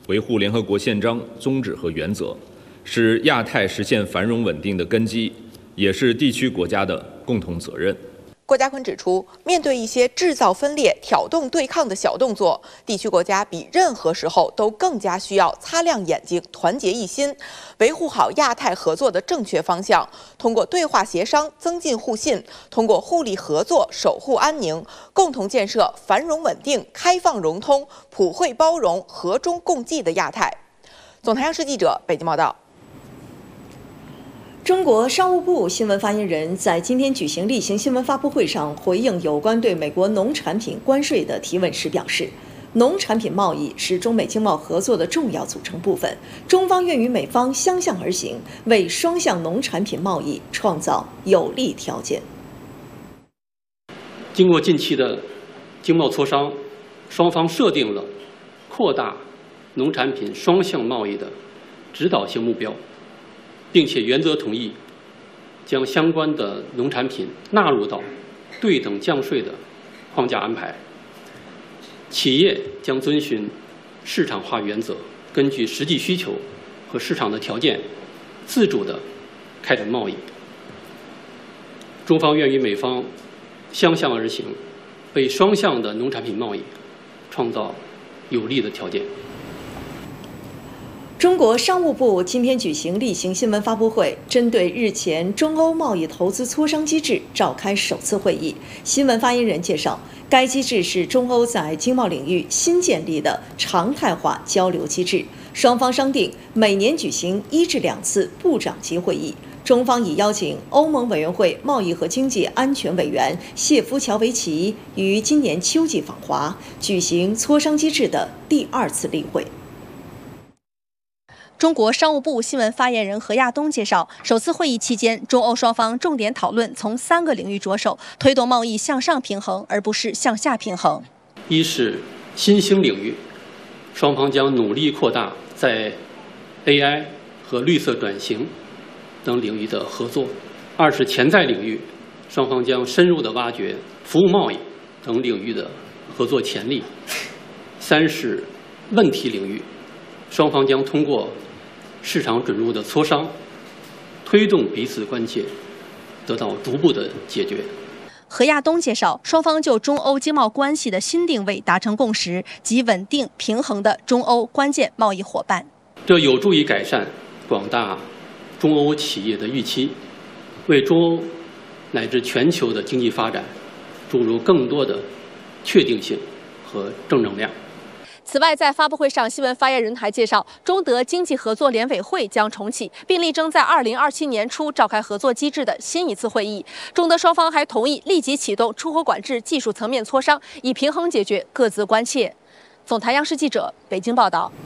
维护联合国宪章宗旨和原则，是亚太实现繁荣稳定的根基，也是地区国家的共同责任。 郭家坤指出，面对一些制造分裂、挑动对抗的小动作，地区国家比任何时候都更加需要擦亮眼睛、团结一心，维护好亚太合作的正确方向。通过对话协商增进互信，通过互利合作守护安宁，共同建设繁荣稳定、开放融通、普惠包容、和衷共济的亚太。总台央视记者北京报道。 中国商务部新闻发言人在今天举行例行新闻发布会上回应有关对美国农产品关税的提问时表示，农产品贸易是中美经贸合作的重要组成部分，中方愿与美方相向而行，为双向农产品贸易创造有利条件。 经过近期的经贸磋商，双方设定了扩大农产品双向贸易的指导性目标，并且原则同意将相关的农产品纳入到对等降税的框架安排。企业将遵循市场化原则，根据实际需求和市场的条件，自主地开展贸易。中方愿与美方相向而行，为双向的农产品贸易创造有利的条件。 中国商务部今天举行例行新闻发布会，针对日前中欧贸易投资磋商机制召开首次会议。新闻发言人介绍，该机制是中欧在经贸领域新建立的常态化交流机制，双方商定每年举行1至2次部长级会议。中方已邀请欧盟委员会贸易和经济安全委员谢夫乔维奇于今年秋季访华，举行磋商机制的第2次例会。 中国商务部新闻发言人何亚东介绍，首次会议期间，中欧双方重点讨论从3个领域着手，推动贸易向上平衡，而不是向下平衡。 一是新兴领域，双方将努力扩大在 AI 和绿色转型等领域的合作；二是潜在领域，双方将深入地挖掘服务贸易等领域的合作潜力；三是问题领域，双方将通过市场准入的磋商，推动彼此关切得到逐步的解决。 何亚东介绍，双方就中欧经贸关系的新定位达成共识，即稳定平衡的中欧关键贸易伙伴。 这有助于改善广大中欧企业的预期，为中欧乃至全球的经济发展注入更多的确定性和正能量。 此外，在发布会上，新闻发言人还介绍，中德经济合作联委会将重启，并力争在2027年初召开合作机制的新一次会议。中德双方还同意立即启动出口管制技术层面磋商，以平衡解决各自关切。总台央视记者北京报道。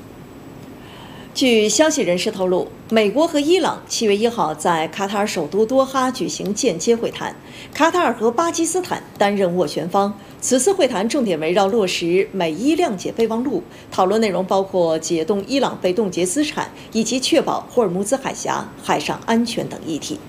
据消息人士透露，美国和伊朗7月1号在卡塔尔首都多哈举行间接会谈，卡塔尔和巴基斯坦担任斡旋方。此次会谈重点围绕落实美伊谅解备忘录，讨论内容包括解冻伊朗被冻结资产，以及确保霍尔木兹海峡海上安全等议题。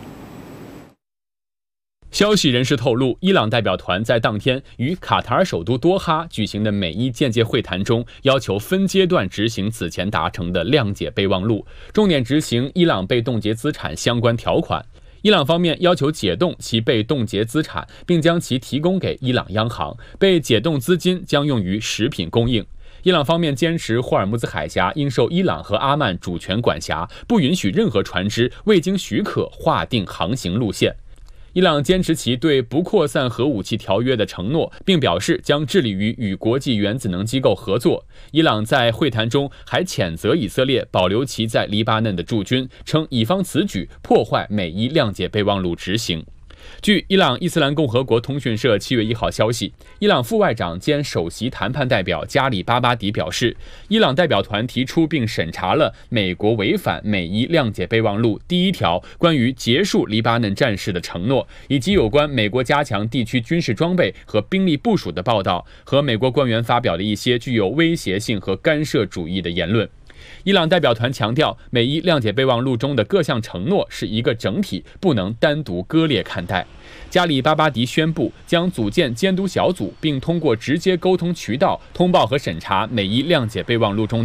消息人士透露，伊朗代表团在当天与卡塔尔首都多哈举行的美伊间接会谈中，要求分阶段执行此前达成的谅解备忘录，重点执行伊朗被冻结资产相关条款。伊朗方面要求解冻其被冻结资产，并将其提供给伊朗央行，被解冻资金将用于食品供应。伊朗方面坚持霍尔木兹海峡应受伊朗和阿曼主权管辖，不允许任何船只未经许可划定航行路线。伊朗坚持其对不扩散核武器条约的承诺，并表示将致力于与国际原子能机构合作。伊朗在会谈中还谴责以色列保留其在黎巴嫩的驻军，称以方此举破坏美伊谅解备忘录执行。据伊朗伊斯兰共和国通讯社7月1号消息，伊朗副外长兼首席谈判代表加里巴巴迪表示，伊朗代表团提出并审查了美国违反美伊谅解备忘录第1条关于结束黎巴嫩战事的承诺，以及有关美国加强地区军事装备和兵力部署的报道，和美国官员发表的一些具有威胁性和干涉主义的言论。伊朗代表团强调，美伊谅解备忘录中的各项承诺是一个整体，不能单独割裂看待。加里巴巴迪宣布将组建监督小组，并通过直接沟通渠道通报和审查美伊谅解备忘录中